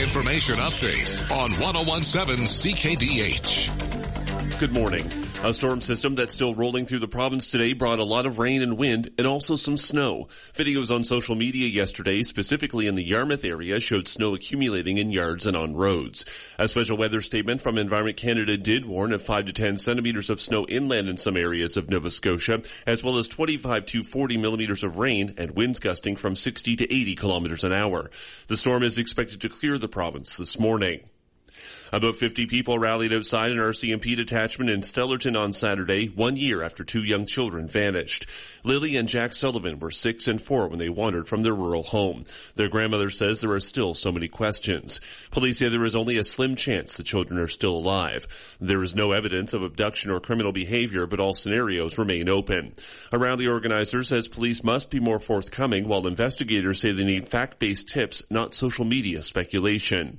information update on 1017 CKDH. Good morning. A storm system that's still rolling through the province today brought a lot of rain and wind and also some snow. Videos on social media yesterday, specifically in the Yarmouth area, showed snow accumulating in yards and on roads. A special weather statement from Environment Canada did warn of 5 to 10 centimeters of snow inland in some areas of Nova Scotia, as well as 25 to 40 millimeters of rain and winds gusting from 60 to 80 kilometers an hour. The storm is expected to clear the province this morning. About 50 people rallied outside an RCMP detachment in Stellarton on Saturday, 1 year after 2 young children vanished. Lily and Jack Sullivan were 6 and 4 when they wandered from their rural home. Their grandmother says there are still so many questions. Police say there is only a slim chance the children are still alive. There is no evidence of abduction or criminal behavior, but all scenarios remain open. A rally organizer says police must be more forthcoming, while investigators say they need fact-based tips, not social media speculation.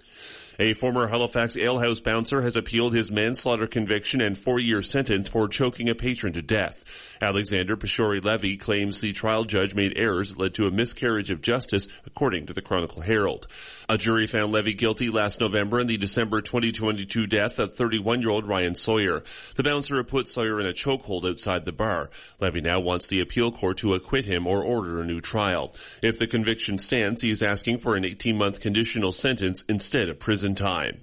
A former Halifax alehouse bouncer has appealed his manslaughter conviction and 4-year sentence for choking a patron to death. Alexander Pashori-Levy claims the trial judge made errors that led to a miscarriage of justice, according to the Chronicle Herald. A jury found Levy guilty last November in the December 2022 death of 31-year-old Ryan Sawyer. The bouncer had put Sawyer in a chokehold outside the bar. Levy now wants the appeal court to acquit him or order a new trial. If the conviction stands, he is asking for an 18-month conditional sentence instead of prison time.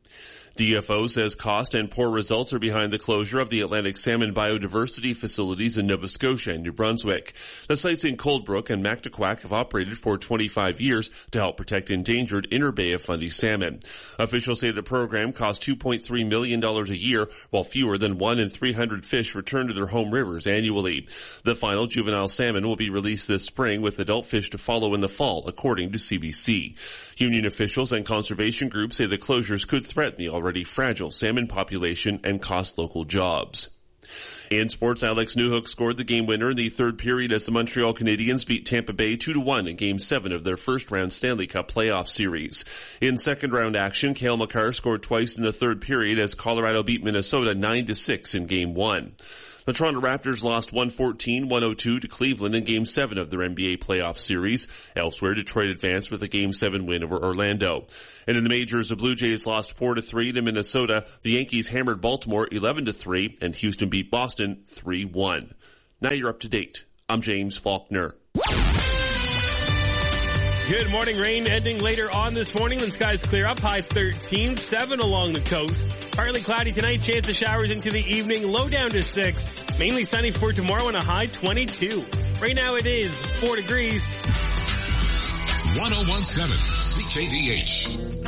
DFO says cost and poor results are behind the closure of the Atlantic salmon biodiversity facilities in Nova Scotia and New Brunswick. The sites in Coldbrook and Mactaquac have operated for 25 years to help protect endangered Inner Bay of Fundy salmon. Officials say the program costs $2.3 million a year, while fewer than 1 in 300 fish return to their home rivers annually. The final juvenile salmon will be released this spring, with adult fish to follow in the fall, according to CBC. Union officials and conservation groups say the closures could threaten the already fragile salmon population and cost local jobs. In sports, Alex Newhook scored the game winner in the third period as the Montreal Canadiens beat Tampa Bay 2-1 in Game 7 of their first-round Stanley Cup playoff series. In second-round action, Cale Makar scored twice in the third period as Colorado beat Minnesota 9-6 in Game 1. The Toronto Raptors lost 114-102 to Cleveland in Game 7 of their NBA playoff series. Elsewhere, Detroit advanced with a Game 7 win over Orlando. And in the majors, the Blue Jays lost 4-3 to Minnesota. The Yankees hammered Baltimore 11-3, and Houston beat Boston 3-1. Now you're up to date. I'm James Faulkner. Good morning. Rain ending later on this morning when skies clear up. High 13, 7 along the coast. Partly cloudy tonight. Chance of showers into the evening. Low down to 6. Mainly sunny for tomorrow and a high 22. Right now it is 4 degrees. 1017 CKDH.